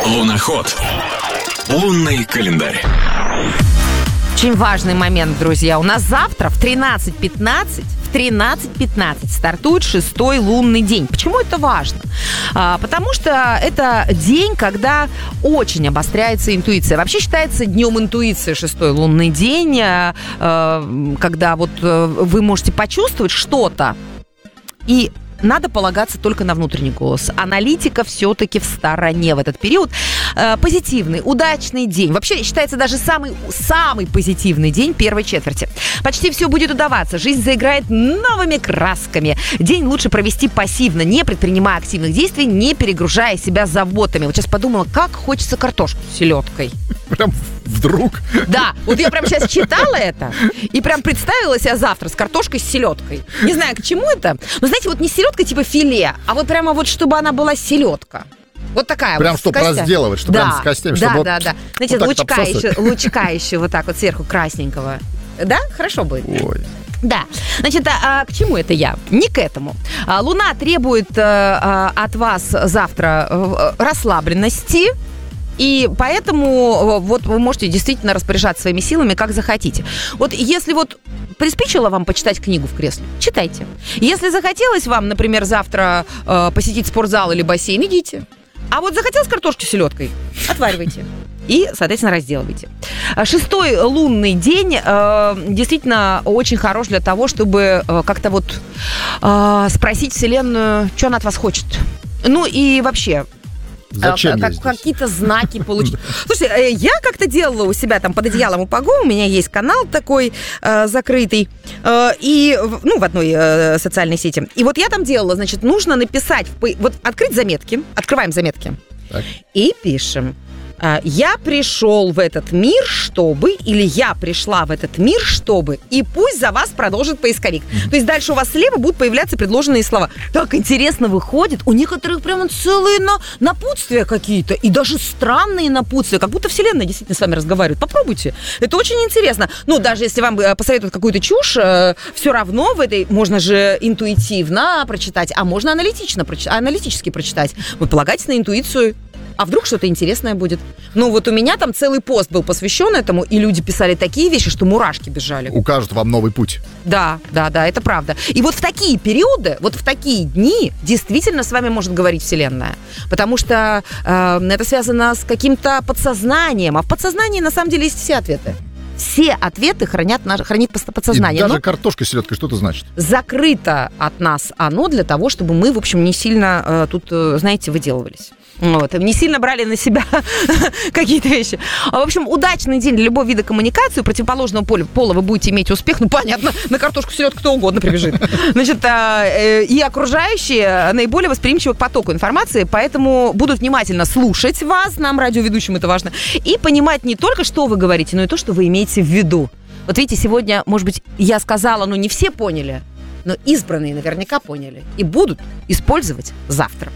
Луноход. Лунный календарь. Очень важный момент, друзья. У нас завтра в 13:15 стартует 6-й лунный день. Почему это важно? Потому что это день, когда очень обостряется интуиция. Вообще считается днем интуиции 6-й лунный день, когда вот вы можете почувствовать что-то, и надо полагаться только на внутренний голос. Аналитика все-таки в стороне в этот период. Позитивный, удачный день. Вообще считается даже самый позитивный день первой четверти. Почти все будет удаваться. Жизнь заиграет новыми красками. День лучше провести пассивно, не предпринимая активных действий, не перегружая себя заботами. Вот сейчас подумала, как хочется картошку с селедкой. Прям вдруг? Да, вот я прям сейчас читала это и прям представила себя завтра с картошкой с селедкой. Не знаю, к чему это. Но знаете, вот не селедка типа филе, а вот прямо вот чтобы она была селедка. Вот такая прям вот. Прям чтобы разделывать, чтобы прям с костями. Да, чтобы да. Знаете, вот лучка еще вот так вот сверху красненького. Да? Хорошо будет? Ой. Да. Значит, к чему это я? Не к этому. Луна требует от вас завтра расслабленности. И поэтому вот вы можете действительно распоряжаться своими силами, как захотите. Вот если вот приспичило вам почитать книгу в кресле, читайте. Если захотелось вам, например, завтра посетить спортзал или бассейн, идите. А вот захотелось картошки с селедкой, отваривайте. И, соответственно, разделывайте. 6-й лунный день действительно очень хорош для того, чтобы как-то вот спросить Вселенную, что она от вас хочет. Ну и вообще... Зачем какие-то знаки получить. Слушайте, я как-то делала у себя там под одеялом у Паго, у меня есть канал такой закрытый, и, в одной социальной сети. И вот я там делала, значит, нужно написать, вот открыть заметки, открываем заметки, так. И пишем. Я пришел в этот мир, чтобы, или я пришла в этот мир, чтобы, и пусть за вас продолжит поисковик. То есть дальше у вас слева будут появляться предложенные слова. Так интересно выходит, у некоторых прямо целые напутствия какие-то, и даже странные напутствия, как будто Вселенная действительно с вами разговаривает. Попробуйте, это очень интересно. Ну, даже если вам посоветуют какую-то чушь, все равно в этой можно же интуитивно прочитать, а можно аналитически прочитать. Вы полагаетесь на интуицию. А вдруг что-то интересное будет? Ну, вот у меня там целый пост был посвящен этому, и люди писали такие вещи, что мурашки бежали. Укажут вам новый путь. Да, это правда. И вот в такие периоды, вот в такие дни действительно с вами может говорить Вселенная. Потому что это связано с каким-то подсознанием. А в подсознании, на самом деле, есть все ответы. Все ответы хранит подсознание. И даже картошка с селедкой что-то значит? Закрыто от нас оно для того, чтобы мы, в общем, не сильно тут, знаете, выделывались. Вот, не сильно брали на себя какие-то вещи. В общем, удачный день для любого вида коммуникации. У противоположного пола вы будете иметь успех. Ну, понятно, на картошку с селедкой кто угодно прибежит. Значит, и окружающие наиболее восприимчивы к потоку информации, поэтому будут внимательно слушать вас, нам, радиоведущим, это важно, и понимать не только, что вы говорите, но и то, что вы имеете в виду. Вот видите, сегодня, может быть, я сказала, но не все поняли, но избранные наверняка поняли и будут использовать завтра.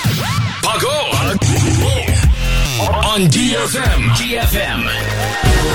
Погода! On DFM.